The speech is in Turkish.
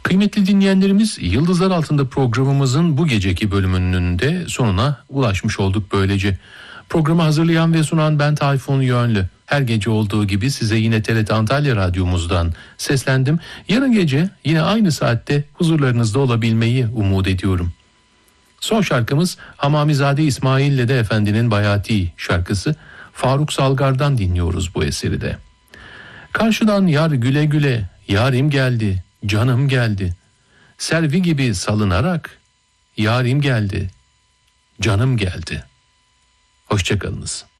Kıymetli dinleyenlerimiz, Yıldızlar Altında programımızın bu geceki bölümünün de sonuna ulaşmış olduk böylece. Programı hazırlayan ve sunan ben Tayfun Yönlü. Her gece olduğu gibi size yine TRT Antalya Radyomuzdan seslendim. Yarın gece yine aynı saatte huzurlarınızda olabilmeyi umut ediyorum. Son şarkımız Hamamizade İsmail de Efendi'nin Bayati şarkısı. Faruk Salgar'dan dinliyoruz bu eseri de. Karşıdan yar güle güle, yarim geldi, canım geldi. Servi gibi salınarak, yarim geldi, canım geldi. Hoşçakalınız.